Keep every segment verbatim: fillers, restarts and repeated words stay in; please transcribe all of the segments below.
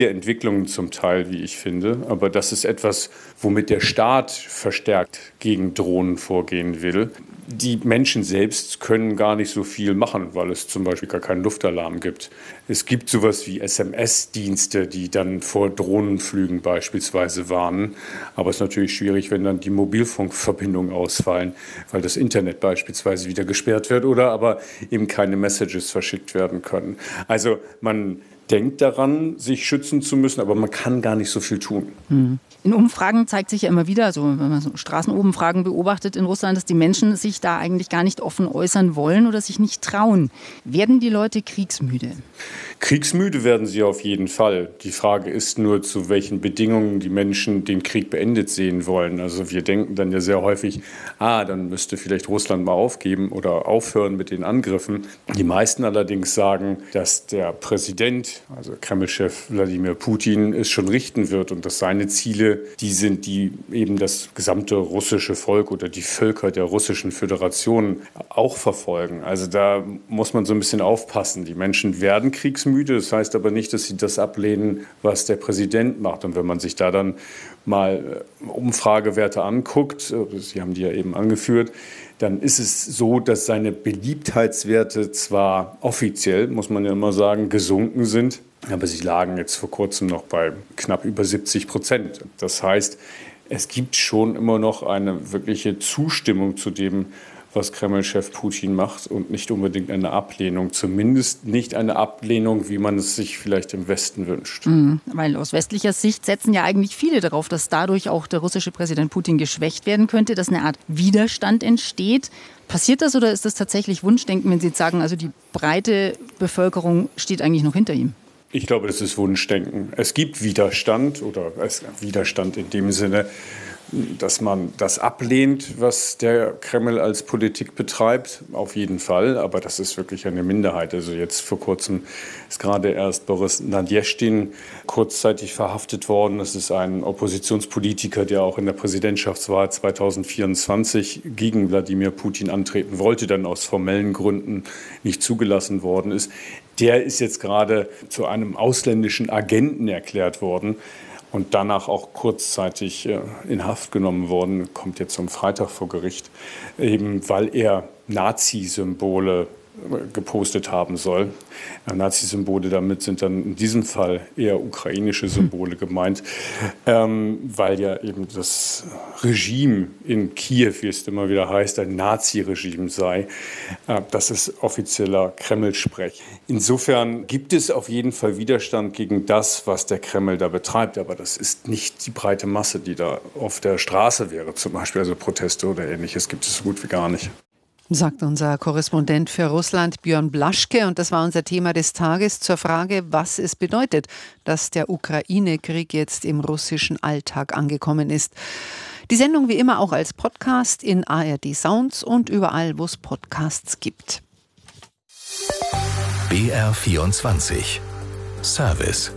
Entwicklungen zum Teil, wie ich finde. Aber das ist etwas, womit der Staat verstärkt gegen Drohnen vorgehen will. Die Menschen selbst können gar nicht so viel machen, weil es zum Beispiel gar keinen Luftalarm gibt. Es gibt sowas wie S M S-Dienste, die dann vor Drohnenflügen beispielsweise warnen. Aber es ist natürlich schwierig, wenn dann die Mobilfunkverbindungen ausfallen, weil das Internet beispielsweise wieder gesperrt wird oder aber eben keine Messages verschickt werden können. Also man denkt daran, sich schützen zu müssen, aber man kann gar nicht so viel tun. In Umfragen zeigt sich ja immer wieder, also wenn man so Straßenumfragen beobachtet in Russland, dass die Menschen sich da eigentlich gar nicht offen äußern wollen oder sich nicht trauen. Werden die Leute kriegsmüde? Kriegsmüde werden sie auf jeden Fall. Die Frage ist nur, zu welchen Bedingungen die Menschen den Krieg beendet sehen wollen. Also wir denken dann ja sehr häufig, ah, dann müsste vielleicht Russland mal aufgeben oder aufhören mit den Angriffen. Die meisten allerdings sagen, dass der Präsident, also Kreml-Chef Wladimir Putin, es schon richten wird und dass seine Ziele die sind, die eben das gesamte russische Volk oder die Völker der Russischen Föderation auch verfolgen. Also da muss man so ein bisschen aufpassen. Die Menschen werden kriegsmüde. Das heißt aber nicht, dass sie das ablehnen, was der Präsident macht. Und wenn man sich da dann mal Umfragewerte anguckt, Sie haben die ja eben angeführt, dann ist es so, dass seine Beliebtheitswerte zwar offiziell, muss man ja immer sagen, gesunken sind, aber sie lagen jetzt vor kurzem noch bei knapp über siebzig Prozent. Das heißt, es gibt schon immer noch eine wirkliche Zustimmung zu dem, was Kreml-Chef Putin macht und nicht unbedingt eine Ablehnung, zumindest nicht eine Ablehnung, wie man es sich vielleicht im Westen wünscht. Mhm, weil aus westlicher Sicht setzen ja eigentlich viele darauf, dass dadurch auch der russische Präsident Putin geschwächt werden könnte, dass eine Art Widerstand entsteht. Passiert das oder ist das tatsächlich Wunschdenken, wenn Sie jetzt sagen, also die breite Bevölkerung steht eigentlich noch hinter ihm? Ich glaube, das ist Wunschdenken. Es gibt Widerstand oder es Widerstand in dem Sinne, dass man das ablehnt, was der Kreml als Politik betreibt, auf jeden Fall. Aber das ist wirklich eine Minderheit. Also jetzt vor kurzem ist gerade erst Boris Nadjeschtin kurzzeitig verhaftet worden. Das ist ein Oppositionspolitiker, der auch in der Präsidentschaftswahl zweitausendvierundzwanzig gegen Wladimir Putin antreten wollte, dann aus formellen Gründen nicht zugelassen worden ist. Der ist jetzt gerade zu einem ausländischen Agenten erklärt worden und danach auch kurzzeitig in Haft genommen worden, kommt jetzt am Freitag vor Gericht, eben weil er Nazi-Symbole gepostet haben soll. Nazi-Symbole, damit sind dann in diesem Fall eher ukrainische Symbole gemeint, ähm, weil ja eben das Regime in Kiew, wie es immer wieder heißt, ein Nazi-Regime sei. Äh, das ist offizieller Kreml-Sprech. Insofern gibt es auf jeden Fall Widerstand gegen das, was der Kreml da betreibt, aber das ist nicht die breite Masse, die da auf der Straße wäre, zum Beispiel, also Proteste oder Ähnliches gibt es so gut wie gar nicht. Sagt unser Korrespondent für Russland Björn Blaschke. Und das war unser Thema des Tages zur Frage, was es bedeutet, dass der Ukraine-Krieg jetzt im russischen Alltag angekommen ist. Die Sendung wie immer auch als Podcast in A R D Sounds und überall, wo es Podcasts gibt. B R vierundzwanzig Service.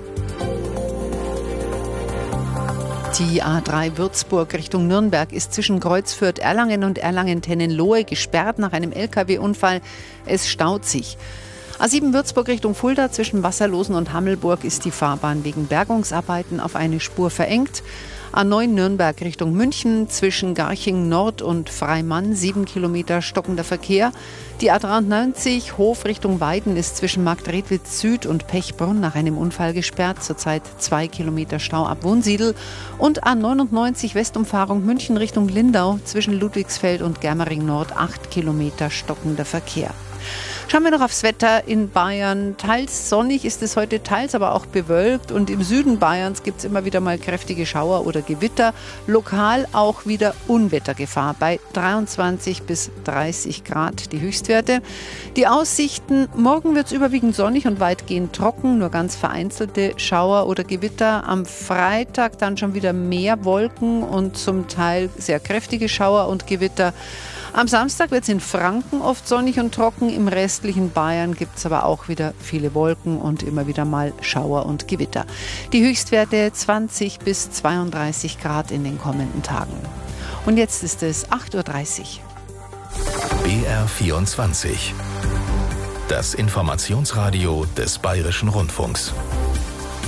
Die A drei Würzburg Richtung Nürnberg ist zwischen Kreuzfürth, Erlangen und Erlangen-Tennenlohe gesperrt nach einem L K W-Unfall. Es staut sich. A sieben Würzburg Richtung Fulda zwischen Wasserlosen und Hammelburg ist die Fahrbahn wegen Bergungsarbeiten auf eine Spur verengt. A neun Nürnberg Richtung München zwischen Garching Nord und Freimann sieben Kilometer stockender Verkehr. Die A dreiundneunzig Hof Richtung Weiden ist zwischen Marktredwitz Süd und Pechbrunn nach einem Unfall gesperrt. Zurzeit zwei Kilometer Stau ab Wunsiedel. Und A neunundneunzig Westumfahrung München Richtung Lindau zwischen Ludwigsfeld und Germering Nord acht Kilometer stockender Verkehr. Schauen wir noch aufs Wetter in Bayern. Teils sonnig ist es heute, teils aber auch bewölkt. Und im Süden Bayerns gibt es immer wieder mal kräftige Schauer oder Gewitter. Lokal auch wieder Unwettergefahr bei dreiundzwanzig bis dreißig Grad die Höchstwerte. Die Aussichten, morgen wird es überwiegend sonnig und weitgehend trocken. Nur ganz vereinzelte Schauer oder Gewitter. Am Freitag dann schon wieder mehr Wolken und zum Teil sehr kräftige Schauer und Gewitter. Am Samstag wird es in Franken oft sonnig und trocken. Im restlichen Bayern gibt es aber auch wieder viele Wolken und immer wieder mal Schauer und Gewitter. Die Höchstwerte zwanzig bis zweiunddreißig Grad in den kommenden Tagen. Und jetzt ist es acht Uhr dreißig. B R vierundzwanzig. Das Informationsradio des Bayerischen Rundfunks.